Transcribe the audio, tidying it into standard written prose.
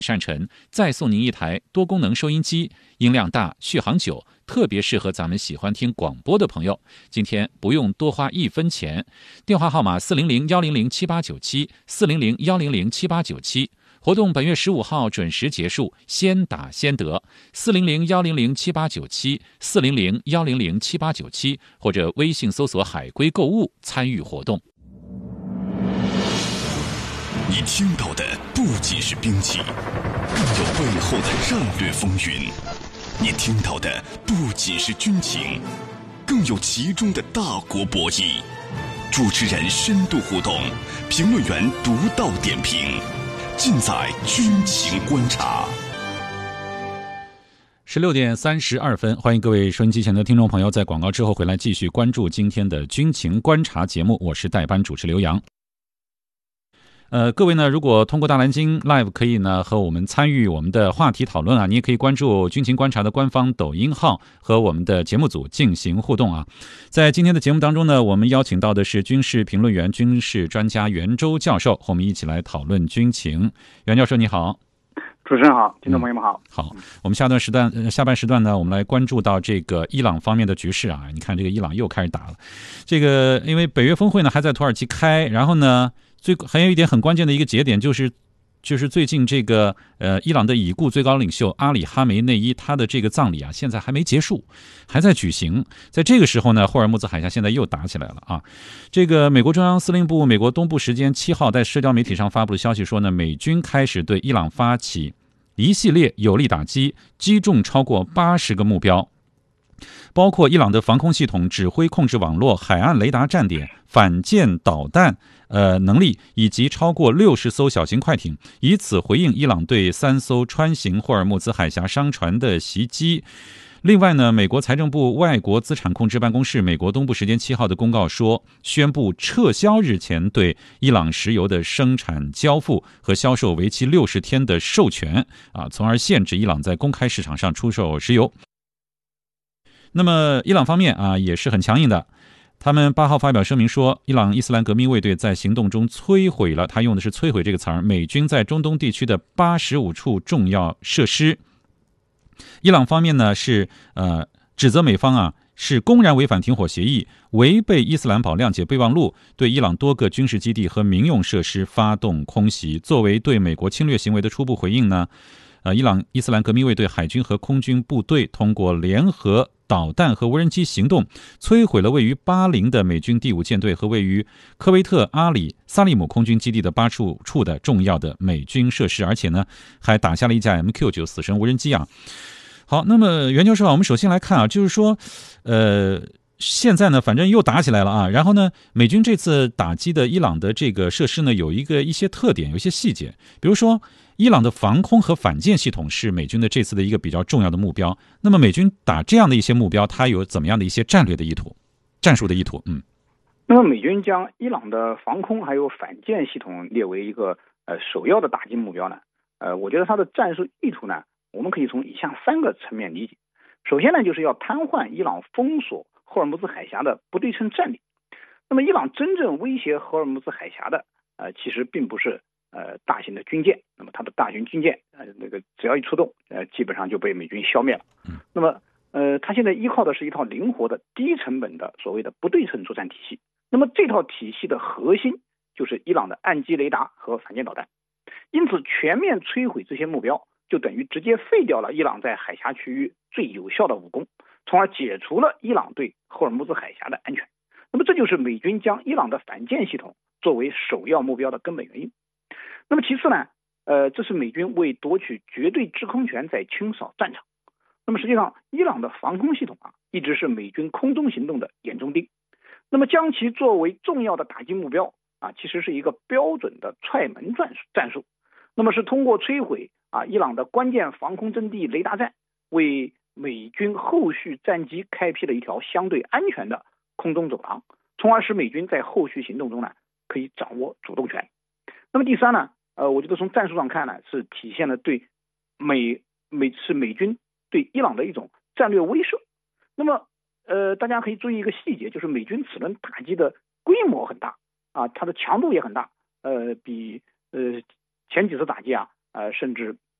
善辰再送您一台多功能收音机，音量大，续航久，特别适合咱们喜欢听广播的朋友。今天不用多花1分钱，电话号码400-100-7897，400-100-7897。活动本月15号准时结束，先打先得。400-100-7897，400-100-7897，或者微信搜索海龟购物参与活动。 你听到的不仅是兵器，更有背后的战略风云；你听到的不仅是军情，更有其中的大国博弈。主持人深度互动，评论员独到点评，尽在军情观察。 16点32分，欢迎各位收音机前的听众朋友在广告之后回来继续关注今天的军情观察节目，我是代班主持刘洋。各位呢，如果通过大蓝鲸 Live 可以呢和我们参与我们的话题讨论啊，你也可以关注军情观察的官方抖音号和我们的节目组进行互动啊。在今天的节目当中呢，我们邀请到的是军事评论员、军事专家袁周教授，和我们一起来讨论军情。袁教授你好。 主持人好，听众朋友们好。 好，我们下半时段呢，我们来关注到这个伊朗方面的局势啊。你看这个伊朗又开始打了，这个因为北约峰会呢还在土耳其开，然后呢还有一点很关键的一个节点就是最近这个伊朗的已故最高领袖阿里哈梅内伊他的这个葬礼啊，现在还没结束，还在举行。在这个时候呢，霍尔木兹海峡现在又打起来了啊。这个美国中央司令部美国东部时间7号在社交媒体上发布的消息说呢，美军开始对伊朗发起一系列有力打击，击中超过80个目标，包括伊朗的防空系统、指挥控制网络、海岸雷达站点、反舰导弹能力，以及超过60艘小型快艇，以此回应伊朗对3艘穿行霍尔木兹海峡商船的袭击。另外呢，美国财政部外国资产控制办公室美国东部时间7号的公告说，宣布撤销日前对伊朗石油的生产交付和销售为期60天的授权啊，从而限制伊朗在公开市场上出售石油。那么伊朗方面啊也是很强硬的，他们8号发表声明说，伊朗伊斯兰革命卫队在行动中摧毁了，他用的是摧毁这个词儿，美军在中东地区的85处重要设施。伊朗方面呢是指责美方啊是公然违反停火协议，违背伊斯兰堡谅解备忘录，对伊朗多个军事基地和民用设施发动空袭。作为对美国侵略行为的初步回应呢，伊朗伊斯兰革命卫队海军和空军部队通过联合导弹和无人机行动，摧毁了位于巴林的美军第5舰队和位于科威特阿里萨利姆空军基地的8处的重要的美军设施，而且呢还打下了一架 MQ9 死神无人机啊。好，那么袁教授啊，我们首先来看啊，就是说现在呢反正又打起来了啊，然后呢美军这次打击的伊朗的这个设施呢有一些特点，有一些细节，比如说伊朗的防空和反舰系统是美军的这次的一个比较重要的目标。那么美军打这样的一些目标，它有怎么样的一些战略的意图、战术的意图？ 那么美军将伊朗的防空还有反舰系统列为一个首要的打击目标呢？我觉得它的战术意图呢，我们可以从以下3个层面理解。首先呢，就是要瘫痪伊朗封锁霍尔木兹海峡的不对称战略。那么伊朗真正威胁霍尔木兹海峡的其实并不是大型的军舰，那么它的大型军舰那个只要一出动基本上就被美军消灭了。那么它现在依靠的是一套灵活的低成本的所谓的不对称作战体系。那么这套体系的核心就是伊朗的岸基雷达和反舰导弹。因此全面摧毁这些目标，就等于直接废掉了伊朗在海峡区域最有效的武功，从而解除了伊朗对霍尔木兹海峡的安全。那么这就是美军将伊朗的反舰系统作为首要目标的根本原因。那么其次呢，这是美军为夺取绝对制空权在清扫战场。那么实际上伊朗的防空系统一直是美军空中行动的眼中钉。那么将其作为重要的打击目标其实是一个标准的踹门战术。那么是通过摧毁伊朗的关键防空阵地雷达站，为美军后续战机开辟了一条相对安全的空中走廊，从而使美军在后续行动中呢可以掌握主动权。那么第三呢，我觉得从战术上看呢，是体现了对美军对伊朗的一种战略威慑。那么大家可以注意一个细节，就是美军此轮打击的规模很大它的强度也很大，比前几次打击甚至